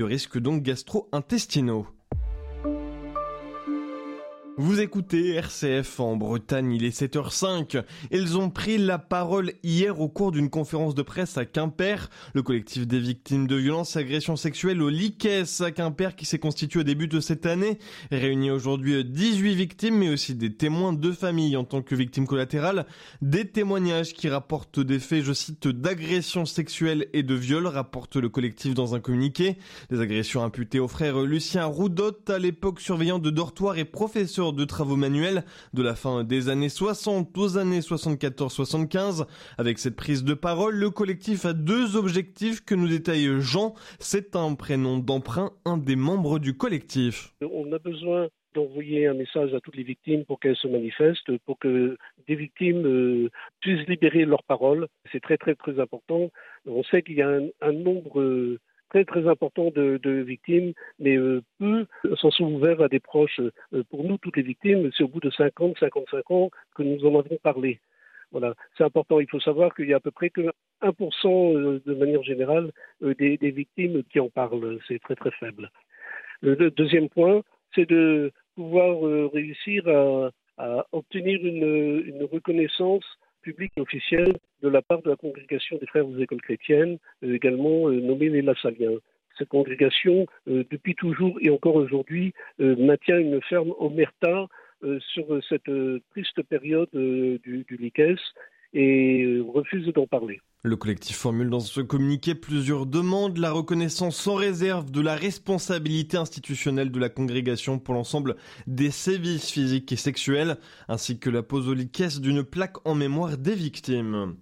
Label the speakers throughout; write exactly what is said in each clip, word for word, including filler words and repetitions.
Speaker 1: de risques donc gastro-intestinaux. Vous écoutez R C F en Bretagne, il est sept heures cinq. Ils ont pris la parole hier au cours d'une conférence de presse à Quimper. Le collectif des victimes de violences et agressions sexuelles au Liques à Quimper qui s'est constitué au début de cette année réunit aujourd'hui dix-huit victimes mais aussi des témoins de famille en tant que victimes collatérales. Des témoignages qui rapportent des faits, je cite, d'agressions sexuelles et de viols, rapporte le collectif dans un communiqué. Les agressions imputées au frère Lucien Roudot, à l'époque surveillant de dortoir et professeur de travaux manuels de la fin des années soixante aux années soixante-quatorze soixante-quinze. Avec cette prise de parole, le collectif a deux objectifs que nous détaille Jean. C'est un prénom d'emprunt, un des membres du collectif.
Speaker 2: On a besoin d'envoyer un message à toutes les victimes pour qu'elles se manifestent, pour que des victimes euh, puissent libérer leurs paroles. C'est très très très important. On sait qu'il y a un, un nombre euh, très très important de, de victimes, mais euh, peu s'en sont ouverts à des proches. Euh, pour nous, toutes les victimes, c'est au bout de cinquante à cinquante-cinq ans que nous en avons parlé. Voilà, c'est important. Il faut savoir qu'il y a à peu près que un pour cent euh, de manière générale euh, des, des victimes qui en parlent. C'est très très faible. Le, le deuxième point, c'est de pouvoir euh, réussir à, à obtenir une, une reconnaissance publique et officielle de la part de la congrégation des frères aux écoles chrétiennes, euh, également euh, nommée les Lassaliens. Cette congrégation, euh, depuis toujours et encore aujourd'hui, euh, maintient une ferme omerta euh, sur cette euh, triste période euh, du, du Liques et euh, refuse d'en parler.
Speaker 1: Le collectif formule dans ce communiqué plusieurs demandes, la reconnaissance sans réserve de la responsabilité institutionnelle de la congrégation pour l'ensemble des sévices physiques et sexuels, ainsi que la pose au Liques d'une plaque en mémoire des victimes.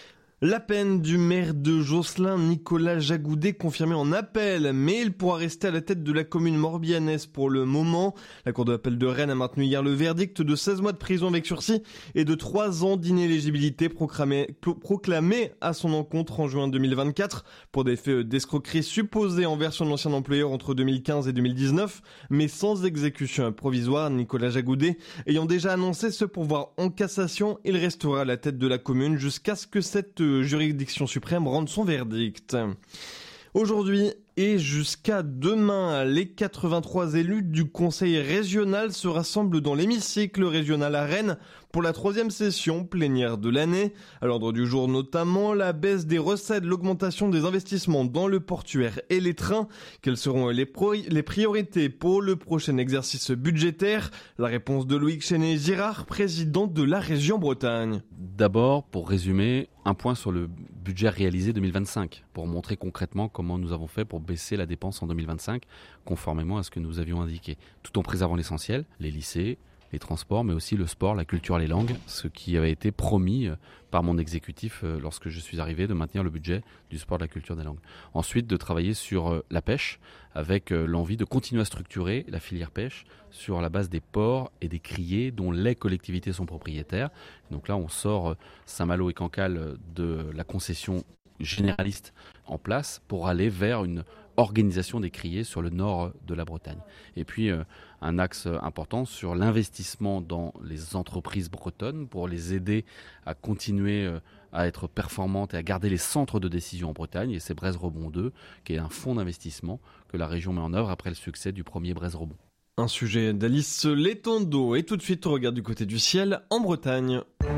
Speaker 1: La peine du maire de Josselin, Nicolas Jagoudet, confirmée en appel, mais il pourra rester à la tête de la commune morbihannaise pour le moment. La cour d'appel de Rennes a maintenu hier le verdict de seize mois de prison avec sursis et de trois ans d'inéligibilité proclamé, proclamé à son encontre en juin deux mille vingt-quatre pour des faits d'escroquerie supposés envers son ancien employeur entre deux mille quinze et deux mille dix-neuf, mais sans exécution provisoire. Nicolas Jagoudet ayant déjà annoncé ce pourvoi en cassation, il restera à la tête de la commune jusqu'à ce que cette juridiction suprême rende son verdict. Aujourd'hui et jusqu'à demain, les quatre-vingt-trois élus du conseil régional se rassemblent dans l'hémicycle régional à Rennes pour la troisième session plénière de l'année. À l'ordre du jour notamment, la baisse des recettes, l'augmentation des investissements dans le portuaire et les trains. Quelles seront les, pro- les priorités pour le prochain exercice budgétaire? La réponse de Loïc Chenet-Girard, président de la région Bretagne.
Speaker 3: D'abord, pour résumer, un point sur le budget réalisé deux mille vingt-cinq, pour montrer concrètement comment nous avons fait pour baisser la dépense en deux mille vingt-cinq, conformément à ce que nous avions indiqué, tout en préservant l'essentiel, les lycées, les transports, mais aussi le sport, la culture, les langues, ce qui avait été promis par mon exécutif lorsque je suis arrivé, de maintenir le budget du sport, de la culture, des langues. Ensuite, de travailler sur la pêche, avec l'envie de continuer à structurer la filière pêche sur la base des ports et des criées dont les collectivités sont propriétaires. Donc là, on sort Saint-Malo et Cancale de la concession généraliste en place pour aller vers une organisation des criées sur le nord de la Bretagne. Et puis euh, un axe important sur l'investissement dans les entreprises bretonnes pour les aider à continuer euh, à être performantes et à garder les centres de décision en Bretagne. Et c'est Brest Rebond deux, qui est un fonds d'investissement que la région met en œuvre après le succès du premier Brest Rebond.
Speaker 1: Un sujet d'Alice Létando. Et tout de suite, on regarde du côté du ciel en Bretagne.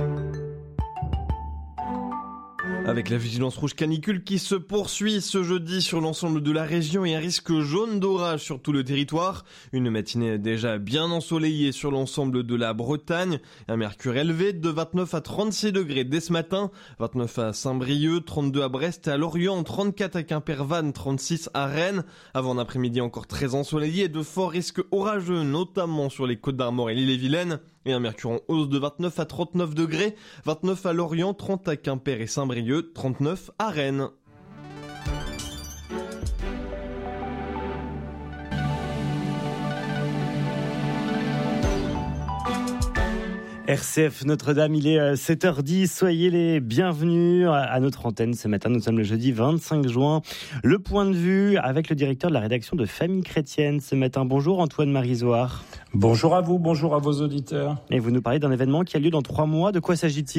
Speaker 1: Avec la vigilance rouge canicule qui se poursuit ce jeudi sur l'ensemble de la région et un risque jaune d'orage sur tout le territoire. Une matinée déjà bien ensoleillée sur l'ensemble de la Bretagne. Un mercure élevé de vingt-neuf à trente-six degrés dès ce matin. vingt-neuf à Saint-Brieuc, trente-deux à Brest et à Lorient, trente-quatre à Quimpervannes, trente-six à Rennes. Avant un après-midi encore très ensoleillé et de forts risques orageux, notamment sur les Côtes d'Armor et l'Ille-et-Vilaine. Et un mercure en hausse de vingt-neuf à trente-neuf degrés, vingt-neuf à Lorient, trente à Quimper et Saint-Brieuc, trente-neuf à Rennes.
Speaker 4: R C F Notre-Dame, il est sept heures dix, soyez les bienvenus à notre antenne ce matin, nous sommes le jeudi vingt-cinq juin. Le point de vue avec le directeur de la rédaction de Famille Chrétienne ce matin. Bonjour Antoine Marizoire.
Speaker 5: Bonjour à vous, bonjour à vos auditeurs.
Speaker 4: Et vous nous parlez d'un événement qui a lieu dans trois mois, de quoi s'agit-il ?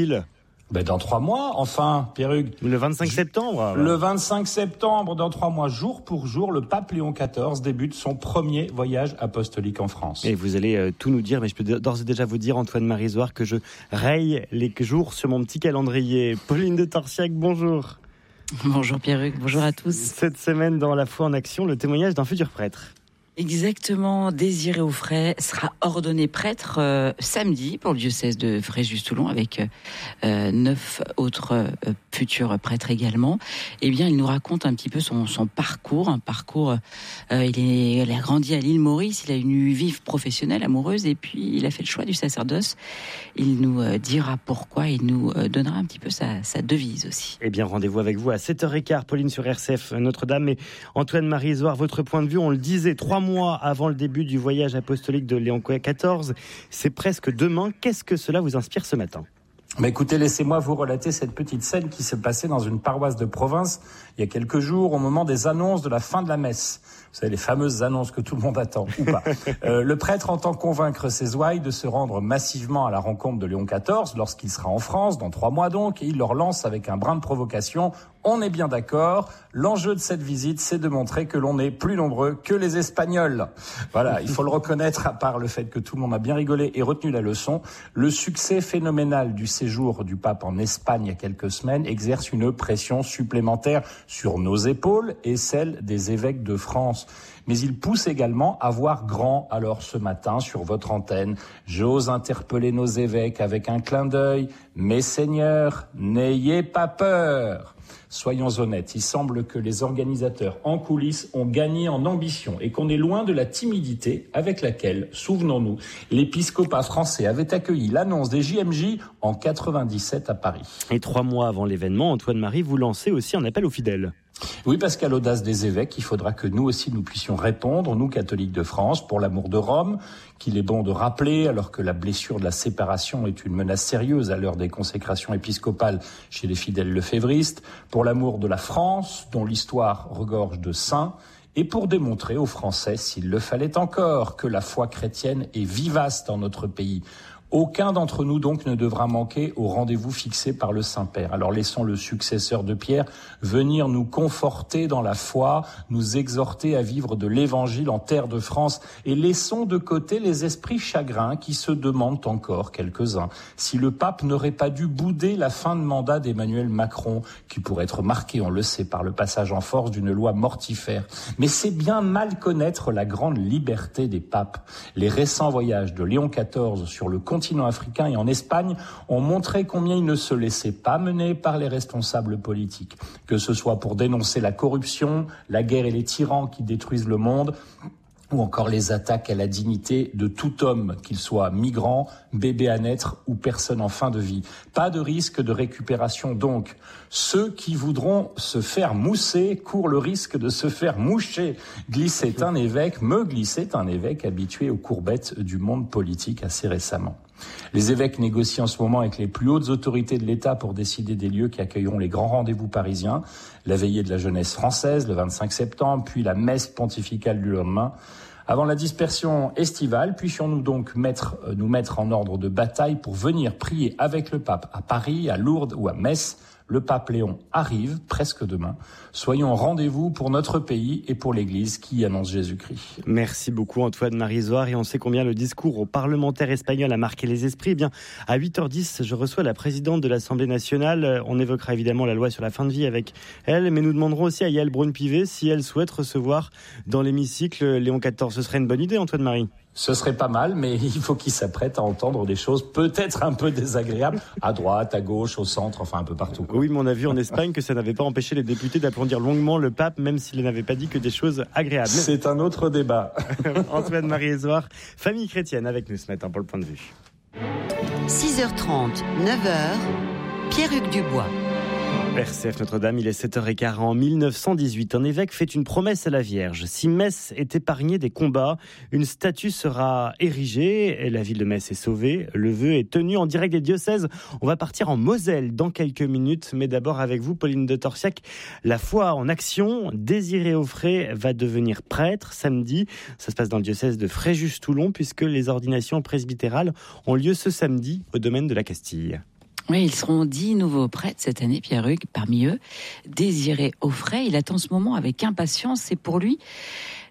Speaker 5: Ben dans trois mois, enfin, Pierrugue.
Speaker 4: Le vingt-cinq septembre.
Speaker 5: Le vingt-cinq septembre, dans trois mois, jour pour jour, le pape Léon quatorze débute son premier voyage apostolique en France.
Speaker 4: Et vous allez euh, tout nous dire, mais je peux d'ores et déjà vous dire, Antoine-Marie Isoire, que je raye les jours sur mon petit calendrier. Pauline de Torsiac, bonjour.
Speaker 6: Bonjour Pierruc, bonjour à tous.
Speaker 4: Cette semaine, dans La Foi en Action, le témoignage d'un futur prêtre.
Speaker 6: Exactement, Désiré Auffray sera ordonné prêtre euh, samedi pour le diocèse de Fréjus-Toulon avec euh, neuf autres euh, futurs prêtres également. Eh bien, il nous raconte un petit peu son, son parcours, un parcours. Euh, il, est, il a grandi à l'île Maurice, il a une vie professionnelle, amoureuse, et puis il a fait le choix du sacerdoce. Il nous euh, dira pourquoi, il nous euh, donnera un petit peu sa, sa devise aussi.
Speaker 4: Eh bien, rendez-vous avec vous à sept heures quinze, Pauline sur R C F Notre-Dame. Et Antoine-Marie Isoire, votre point de vue, on le disait, trois mois avant le début du voyage apostolique de Léon quatorze. C'est presque demain. Qu'est-ce que cela vous inspire ce matin ?
Speaker 5: Mais écoutez, laissez-moi vous relater cette petite scène qui s'est passée dans une paroisse de province il y a quelques jours au moment des annonces de la fin de la messe. Vous savez, les fameuses annonces que tout le monde attend, ou pas. Euh, le prêtre entend convaincre ses ouailles de se rendre massivement à la rencontre de Léon quatorze lorsqu'il sera en France, dans trois mois donc, et il leur lance avec un brin de provocation. On est bien d'accord, l'enjeu de cette visite, c'est de montrer que l'on est plus nombreux que les Espagnols. Voilà, il faut le reconnaître, à part le fait que tout le monde a bien rigolé et retenu la leçon, le succès phénoménal du séjour du pape en Espagne il y a quelques semaines exerce une pression supplémentaire sur nos épaules et celle des évêques de France. Mais il pousse également à voir grand. Alors ce matin, sur votre antenne, j'ose interpeller nos évêques avec un clin d'œil. Mais Seigneur, n'ayez pas peur. Soyons honnêtes, il semble que les organisateurs en coulisses ont gagné en ambition et qu'on est loin de la timidité avec laquelle, souvenons-nous, l'épiscopat français avait accueilli l'annonce des J M J en quatre-vingt-dix-sept à Paris.
Speaker 4: Et trois mois avant l'événement, Antoine-Marie, vous lancez aussi un appel aux fidèles.
Speaker 5: Oui, parce qu'à l'audace des évêques, il faudra que nous aussi nous puissions répondre, nous catholiques de France, pour l'amour de Rome, qu'il est bon de rappeler, alors que la blessure de la séparation est une menace sérieuse à l'heure des consécrations épiscopales chez les fidèles lefévristes, pour l'amour de la France, dont l'histoire regorge de saints, et pour démontrer aux Français, s'il le fallait encore, que la foi chrétienne est vivace dans notre pays. Aucun d'entre nous donc ne devra manquer au rendez-vous fixé par le Saint-Père. Alors laissons le successeur de Pierre venir nous conforter dans la foi, nous exhorter à vivre de l'Évangile en terre de France et laissons de côté les esprits chagrins qui se demandent encore, quelques-uns, si le pape n'aurait pas dû bouder la fin de mandat d'Emmanuel Macron, qui pourrait être marqué, on le sait, par le passage en force d'une loi mortifère. Mais c'est bien mal connaître la grande liberté des papes. Les récents voyages de Léon quatorze sur le continent africain et en Espagne ont montré combien il ne se laissait pas mener par les responsables politiques, que ce soit pour dénoncer la corruption, la guerre et les tyrans qui détruisent le monde, ou encore les attaques à la dignité de tout homme, qu'il soit migrant, bébé à naître ou personne en fin de vie. Pas de risque de récupération donc. Ceux qui voudront se faire mousser courent le risque de se faire moucher, glissait un évêque, me glissait un évêque habitué aux courbettes du monde politique assez récemment. Les évêques négocient en ce moment avec les plus hautes autorités de l'État pour décider des lieux qui accueilleront les grands rendez-vous parisiens, la veillée de la jeunesse française le vingt-cinq septembre, puis la messe pontificale du lendemain. Avant la dispersion estivale, puissions-nous donc mettre, nous mettre en ordre de bataille pour venir prier avec le pape à Paris, à Lourdes ou à Metz. Le pape Léon arrive presque demain. Soyons au rendez-vous pour notre pays et pour l'Église qui annonce Jésus-Christ.
Speaker 4: Merci beaucoup Antoine-Marie Isoire. Et on sait combien le discours aux parlementaires espagnols a marqué les esprits. Eh bien, à huit heures dix, je reçois la présidente de l'Assemblée nationale. On évoquera évidemment la loi sur la fin de vie avec elle, mais nous demanderons aussi à Yael Braun-Pivet si elle souhaite recevoir dans l'hémicycle Léon quatorze. Ce serait une bonne idée, Antoine-Marie ?
Speaker 5: Ce serait pas mal, mais il faut qu'il s'apprête à entendre des choses peut-être un peu désagréables, à droite, à gauche, au centre, enfin un peu partout, quoi.
Speaker 4: Oui, mais on a vu en Espagne que ça n'avait pas empêché les députés d'applaudir longuement le pape, même s'il n'avait pas dit que des choses agréables.
Speaker 5: C'est un autre débat.
Speaker 4: Antoine-Marie Isoire, famille chrétienne avec nous ce matin pour le point de vue.
Speaker 7: six heures trente, neuf heures, Pierruc Dubois.
Speaker 4: R C F Notre-Dame, il est sept heures quinze. En mille neuf cent dix-huit, un évêque fait une promesse à la Vierge. Si Metz est épargnée des combats, une statue sera érigée et la ville de Metz est sauvée. Le vœu est tenu en direct des diocèses. On va partir en Moselle dans quelques minutes. Mais d'abord avec vous, Pauline de Torsiac. La foi en action. Désiré Auffray va devenir prêtre samedi. Ça se passe dans le diocèse de Fréjus-Toulon puisque les ordinations presbytérales ont lieu ce samedi au domaine de la Castille.
Speaker 6: Oui, ils seront dix nouveaux prêtres cette année, Pierre Hugues. Parmi eux, Désiré Auffray. Il attend ce moment avec impatience. C'est pour lui